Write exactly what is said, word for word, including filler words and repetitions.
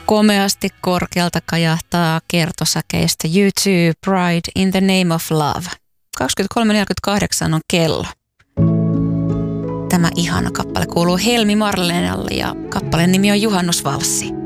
Komeasti korkealta kajahtaa kertosäkeistä U two Pride in the Name of Love. kaksikymmentäkolme neljäkymmentäkahdeksan on kello. Tämä ihana kappale kuuluu Helmi Marlenalle ja kappaleen nimi on Juhannusvalssi.